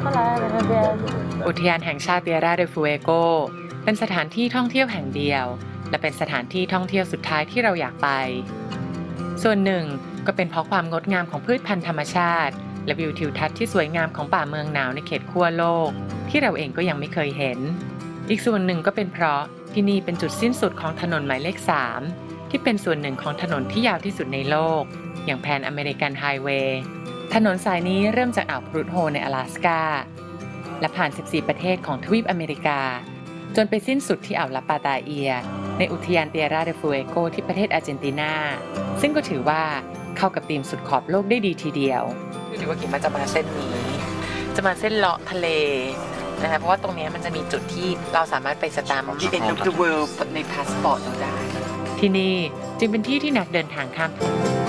อุทยานแห่งชาติเตียราเดฟูเอโกเป็นสถานที่ท่องเที่ยวแห่งเดียวและเป็นสถานที่ท่องเที่ยวสุดท้ายที่เราอยากไปส่วนหนึ่งก็เป็นเพราะความงดงามของพืชพันธุ์ธรรมชาติและวิวทิวทัศน์ที่สวยงามของป่าเมืองหนาวในเขตขั้วโลกที่เราเองก็ยังไม่เคยเห็นอีกส่วนหนึ่งก็เป็นเพราะที่นี่เป็นจุดสิ้นสุดของถนนหมายเลข3ที่เป็นส่วนหนึ่งของถนนที่ยาวที่สุดในโลกอย่างแพนอเมริกันไฮเวย์ถนนสายนี้เริ่มจากอ่าวพรูทโฮใน阿拉斯กาและผ่าน14ประเทศของทวีปอเมริกาจนไปสิ้นสุดที่อ่าวลาปาตาเอียในอุทยานเตียราเดฟูเอโกที่ประเทศอาร์เจนตินาซึ่งก็ถือว่าเข้ากับธีมสุดขอบโลกได้ดีทีเดียวถือว่ากิ่งมันจะมาเส้นนี้จะมาเส้นเลาะทะเลนะคะเพราะว่าตรงนี้มันจะมีจุดที่เราสามารถไปสตาร์ท The End of the World ในพาสปอร์ตเราได้ที่นี่จึงเป็นที่ที่นักเดินทางข้าม